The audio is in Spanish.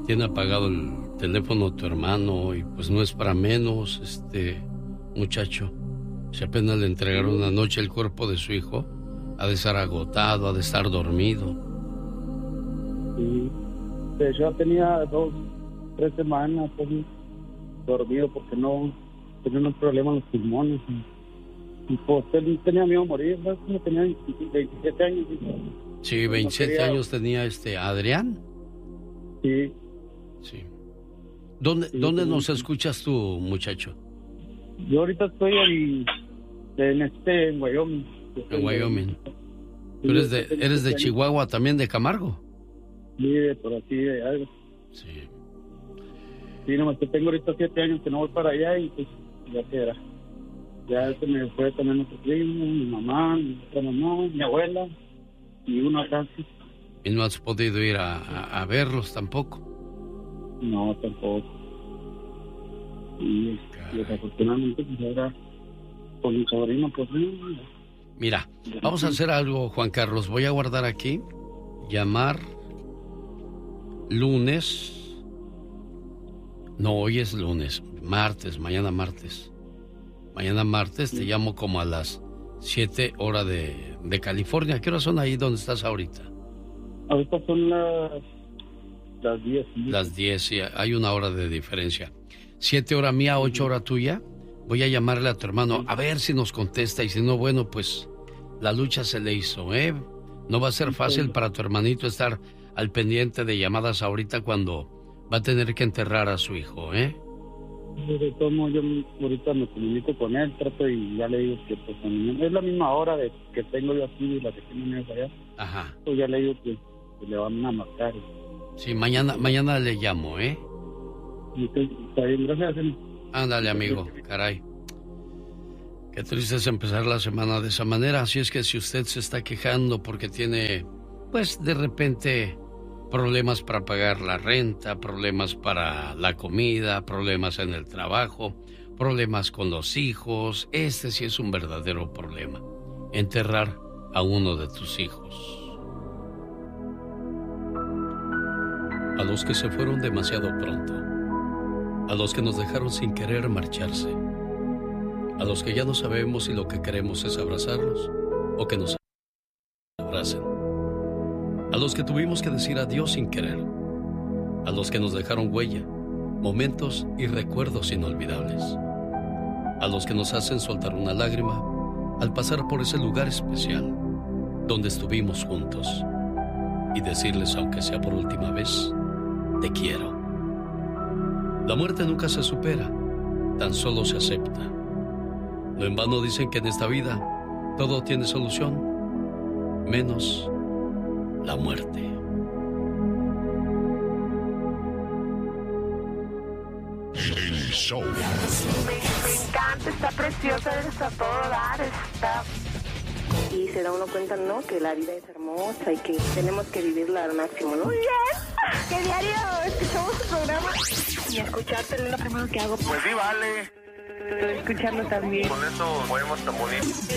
tiene apagado el teléfono tu hermano y pues no es para menos, muchacho. Si apenas le entregaron una noche el cuerpo de su hijo, ha de estar agotado, ha de estar dormido. Sí, pues yo tenía 3 semanas dormido porque no tenía unos problemas en los pulmones. Y pues él tenía miedo a morir, ¿sabes? Tenía 27 años. Sí, 27 años tenía Adrián. Sí. Sí. ¿Dónde nos escuchas tú, muchacho? Yo ahorita estoy en Wyoming. En Wyoming. ¿Tú eres de Chihuahua también, de Camargo? Sí, por así de algo. Sí. Sí, nomás que tengo ahorita 7 años que no voy para allá y pues ya queda. Ya se me fue también otro primo, mi mamá, mi otra mamá, mi abuela y uno acá. ¿Y no has podido ir a verlos tampoco? No, tampoco. Y desafortunadamente pues ahora con mi sobrino pues no. Mira, vamos a hacer algo, Juan Carlos. Voy a guardar aquí, llamar lunes. No, hoy es lunes, martes, mañana martes. Mañana martes te llamo como a las 7 horas de California. ¿Qué horas son ahí donde estás ahorita? Ahorita son las 10. ¿Sí? Las 10, sí, hay una hora de diferencia. 7 horas mía, 8 horas tuya. Voy a llamarle a tu hermano a ver si nos contesta y si no, bueno, pues la lucha se le hizo, ¿eh? No va a ser fácil para tu hermanito estar al pendiente de llamadas ahorita cuando va a tener que enterrar a su hijo, ¿eh? De todo modo, yo ahorita me comunico con él, trato y ya le digo que pues es la misma hora que tengo yo aquí y la que tiene él allá. Ajá. Pues ya le digo que le van a marcar. Sí, mañana le llamo, ¿eh? Está bien, gracias. Ándale, amigo, caray. Qué triste es empezar la semana de esa manera. Así es que si usted se está quejando porque tiene, pues de repente, problemas para pagar la renta, problemas para la comida, problemas en el trabajo, problemas con los hijos, sí es un verdadero problema. Enterrar a uno de tus hijos. A los que se fueron demasiado pronto. A los que nos dejaron sin querer marcharse. A los que ya no sabemos si lo que queremos es abrazarlos o que nos abracen. A los que tuvimos que decir adiós sin querer. A los que nos dejaron huella, momentos y recuerdos inolvidables. A los que nos hacen soltar una lágrima al pasar por ese lugar especial donde estuvimos juntos y decirles, aunque sea por última vez, te quiero. La muerte nunca se supera, tan solo se acepta. No en vano dicen que en esta vida todo tiene solución, menos la muerte. El show. Me encanta, está preciosa, está todo dar, está... Y se da uno cuenta, ¿no? Que la vida es hermosa y que tenemos que vivirla al máximo, ¿no? ¡Yes! ¡Que diario escuchamos tu programa! Y escucharte es lo primero que hago. Pues sí, vale. Escucharlo también. Con eso podemos tan bonito.